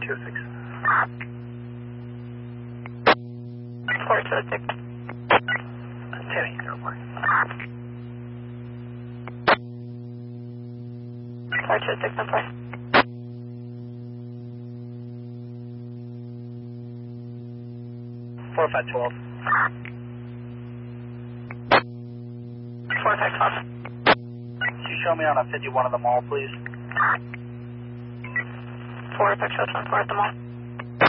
426. 426. Timmy, airport. 426, I'm sorry. Four five 12. 4512. Can you show me on a 51 of the mall, please? 4512, 4 at the mall.